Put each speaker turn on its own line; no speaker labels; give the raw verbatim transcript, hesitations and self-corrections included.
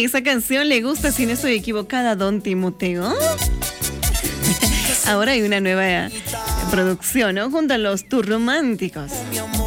Sí, esa canción le gusta, si no estoy equivocada, a Don Timoteo. Ahora hay una nueva producción, ¿no? Junto a los Turrománticos.